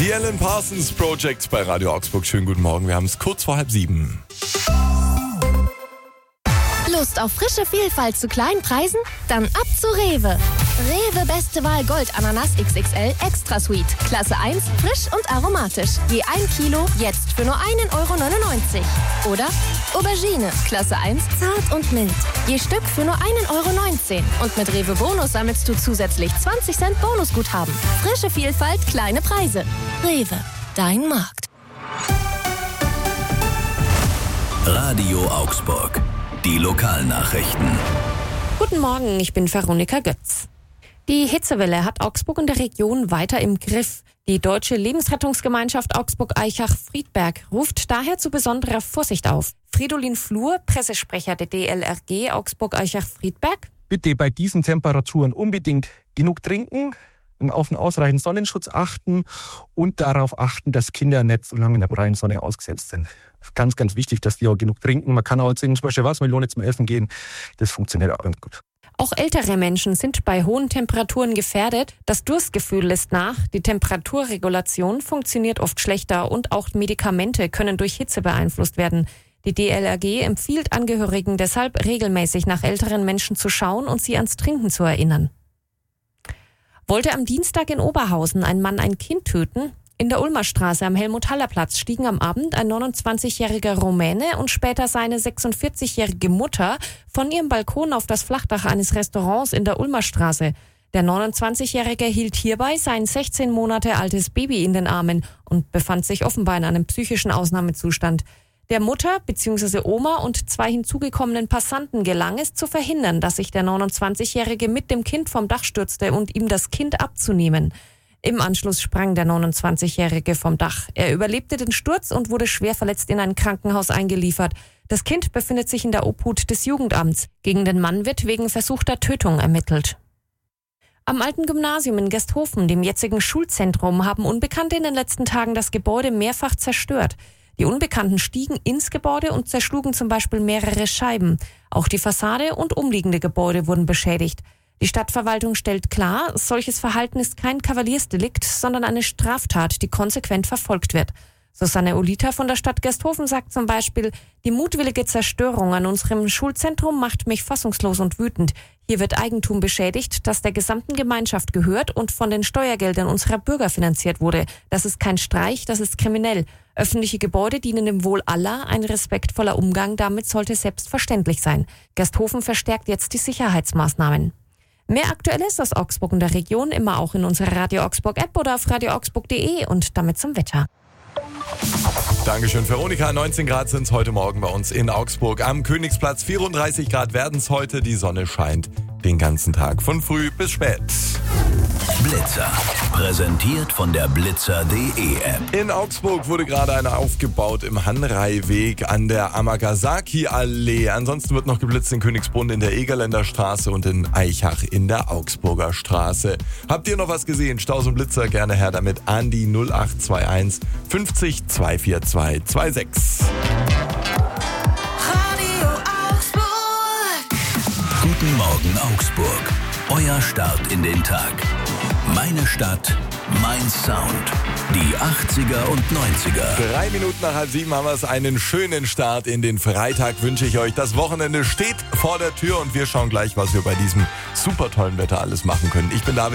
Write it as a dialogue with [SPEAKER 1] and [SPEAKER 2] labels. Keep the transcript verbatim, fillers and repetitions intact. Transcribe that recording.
[SPEAKER 1] Die Alan Parsons Project bei Radio Augsburg. Schönen guten Morgen, wir haben es kurz vor halb sieben.
[SPEAKER 2] Lust auf frische Vielfalt zu kleinen Preisen? Dann ab zu Rewe. Rewe Beste Wahl Gold Ananas X X L Extra Sweet. Klasse eins, frisch und aromatisch. Je ein Kilo, jetzt für nur einen Euro neunundneunzig. Oder Aubergine, Klasse eins, zart und mild. Je Stück für nur einen Euro neunzehn. Und mit Rewe Bonus sammelst du zusätzlich zwanzig Cent Bonusguthaben. Frische Vielfalt, kleine Preise. Rewe, dein Markt.
[SPEAKER 3] Radio Augsburg. Die Lokalnachrichten.
[SPEAKER 4] Guten Morgen, ich bin Veronika Götz. Die Hitzewelle hat Augsburg und der Region weiter im Griff. Die Deutsche Lebensrettungsgemeinschaft Augsburg-Aichach-Friedberg ruft daher zu besonderer Vorsicht auf. Fridolin Flur, Pressesprecher der D L R G Augsburg-Aichach-Friedberg.
[SPEAKER 5] Bitte bei diesen Temperaturen unbedingt genug trinken, auf einen ausreichenden Sonnenschutz achten und darauf achten, dass Kinder nicht so lange in der prallen Sonne ausgesetzt sind. Ganz, ganz wichtig, dass die auch genug trinken. Man kann auch zum Beispiel Wassermelone zum Essen gehen. Das funktioniert auch ganz gut.
[SPEAKER 4] Auch ältere Menschen sind bei hohen Temperaturen gefährdet. Das Durstgefühl lässt nach. Die Temperaturregulation funktioniert oft schlechter und auch Medikamente können durch Hitze beeinflusst werden. Die D L R G empfiehlt Angehörigen deshalb regelmäßig nach älteren Menschen zu schauen und sie ans Trinken zu erinnern. Wollte am Dienstag in Oberhausen ein Mann ein Kind töten? In der Ulmer Straße am Helmut-Haller-Platz stiegen am Abend ein neunundzwanzigjähriger Rumäne und später seine sechsundvierzigjährige Mutter von ihrem Balkon auf das Flachdach eines Restaurants in der Ulmer Straße. Der neunundzwanzigjährige hielt hierbei sein sechzehn Monate altes Baby in den Armen und befand sich offenbar in einem psychischen Ausnahmezustand. Der Mutter bzw. Oma und zwei hinzugekommenen Passanten gelang es zu verhindern, dass sich der neunundzwanzigjährige mit dem Kind vom Dach stürzte und ihm das Kind abzunehmen. Im Anschluss sprang der neunundzwanzigjährige vom Dach. Er überlebte den Sturz und wurde schwer verletzt in ein Krankenhaus eingeliefert. Das Kind befindet sich in der Obhut des Jugendamts. Gegen den Mann wird wegen versuchter Tötung ermittelt. Am alten Gymnasium in Gesthofen, dem jetzigen Schulzentrum, haben Unbekannte in den letzten Tagen das Gebäude mehrfach zerstört. Die Unbekannten stiegen ins Gebäude und zerschlugen zum Beispiel mehrere Scheiben. Auch die Fassade und umliegende Gebäude wurden beschädigt. Die Stadtverwaltung stellt klar, solches Verhalten ist kein Kavaliersdelikt, sondern eine Straftat, die konsequent verfolgt wird. Susanne Olita von der Stadt Gesthofen sagt zum Beispiel, die mutwillige Zerstörung an unserem Schulzentrum macht mich fassungslos und wütend. Hier wird Eigentum beschädigt, das der gesamten Gemeinschaft gehört und von den Steuergeldern unserer Bürger finanziert wurde. Das ist kein Streich, das ist kriminell. Öffentliche Gebäude dienen dem Wohl aller, ein respektvoller Umgang damit sollte selbstverständlich sein. Gesthofen verstärkt jetzt die Sicherheitsmaßnahmen. Mehr Aktuelles aus Augsburg und der Region immer auch in unserer Radio Augsburg App oder auf radio augsburg punkt de und damit zum Wetter.
[SPEAKER 1] Dankeschön, Veronika. neunzehn Grad sind es heute Morgen bei uns in Augsburg. Am Königsplatz vierunddreißig Grad werden es heute. Die Sonne scheint den ganzen Tag, von früh bis spät.
[SPEAKER 3] Blitzer. Präsentiert von der blitzer punkt de App.
[SPEAKER 1] In Augsburg wurde gerade eine aufgebaut im Hanrei-Weg an der Amagasaki-Allee. Ansonsten wird noch geblitzt in Königsbrunn in der Egerländer Straße und in Aichach in der Augsburger Straße. Habt ihr noch was gesehen? Staus und Blitzer gerne her damit an die null acht zwei eins fünfzig zweihundertvierundzwanzig sechsundzwanzig.
[SPEAKER 3] Radio Augsburg. Guten Morgen Augsburg. Euer Start in den Tag. Meine Stadt, mein Sound. Die achtziger und neunziger.
[SPEAKER 1] Drei Minuten nach halb sieben haben wir es. Einen schönen Start in den Freitag wünsche ich euch. Das Wochenende steht vor der Tür und wir schauen gleich, was wir bei diesem super tollen Wetter alles machen können. Ich bin David.